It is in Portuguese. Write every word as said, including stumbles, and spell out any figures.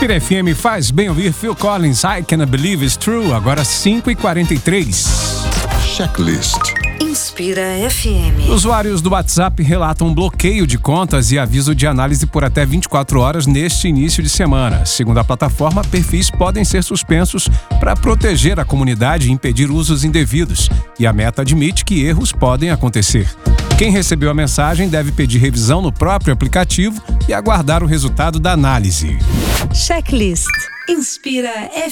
Inspira F M faz bem ouvir Phil Collins, I Can't Believe It's True, agora cinco e quarenta e três. Checklist. Inspira F M. Usuários do WhatsApp relatam bloqueio de contas e aviso de análise por até vinte e quatro horas neste início de semana. Segundo a plataforma, perfis podem ser suspensos para proteger a comunidade e impedir usos indevidos. E a Meta admite que erros podem acontecer. Quem recebeu a mensagem deve pedir revisão no próprio aplicativo e aguardar o resultado da análise. Checklist. Inspira F M.